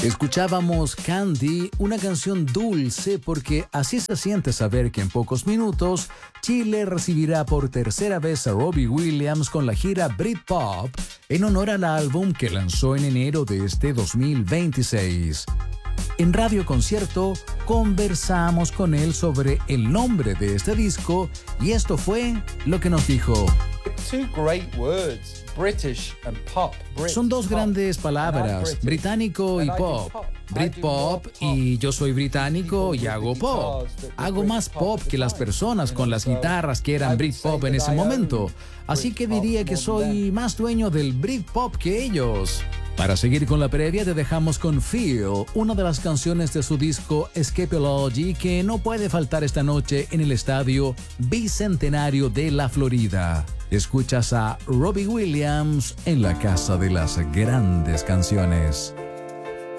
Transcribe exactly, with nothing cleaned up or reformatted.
Escuchábamos Candy, una canción dulce porque así se siente saber que en pocos minutos Chile recibirá por tercera vez a Robbie Williams con la gira Britpop en honor al álbum que lanzó en enero de este dos mil veintiséis. En Radio Concierto conversamos con él sobre el nombre de este disco y esto fue lo que nos dijo. Two great words, British and pop. Brit, Son dos pop. grandes palabras, británico y pop. Britpop, y yo soy británico y hago pop. Hago más pop que las personas con las guitarras que eran Britpop en ese momento. Así que diría que soy más dueño del Britpop que ellos. Para seguir con la previa te dejamos con Feel, una de las canciones de su disco Escapology que no puede faltar esta noche en el Estadio Bicentenario de la Florida. Escuchas a Robbie Williams en la Casa de las Grandes Canciones.